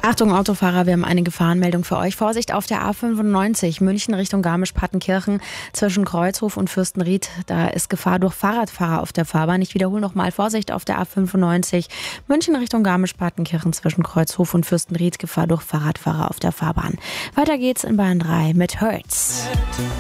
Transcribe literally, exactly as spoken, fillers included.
Achtung Autofahrer, wir haben eine Gefahrenmeldung für euch. Vorsicht auf der A fünfundneunzig, München Richtung Garmisch-Partenkirchen zwischen Kreuzhof und Fürstenried. Da ist Gefahr durch Fahrradfahrer auf der Fahrbahn. Ich wiederhole nochmal, Vorsicht auf der A fünfundneunzig, München Richtung Garmisch-Partenkirchen zwischen Kreuzhof und Fürstenried. Gefahr durch Fahrradfahrer auf der Fahrbahn. Weiter geht's in Bayern drei mit Hurts.